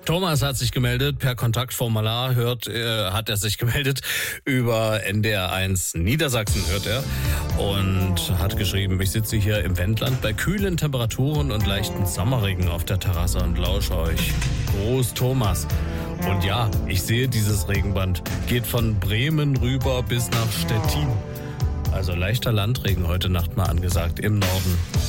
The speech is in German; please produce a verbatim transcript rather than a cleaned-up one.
Thomas hat sich gemeldet, per Kontaktformular hört, äh, hat er sich gemeldet, über N D R eins Niedersachsen hört er und hat geschrieben, ich sitze hier im Wendland bei kühlen Temperaturen und leichten Sommerregen auf der Terrasse und lausche euch. Groß Thomas. Und ja, ich sehe dieses Regenband, geht von Bremen rüber bis nach Stettin. Also leichter Landregen heute Nacht mal angesagt im Norden.